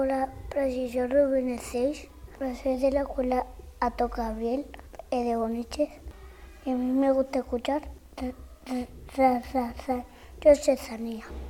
Hola, soy Rubén 6, soy de la escuela Ato Gabriel de Boniches, y a mí me gusta escuchar Yo soy Sanía.